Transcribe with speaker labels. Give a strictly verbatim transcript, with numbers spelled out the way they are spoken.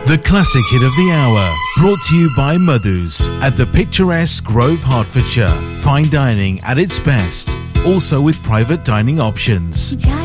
Speaker 1: The classic hit of the hour, brought to you by Madhu's at the picturesque Grove, Hertfordshire. Fine dining at its best, also with private dining options.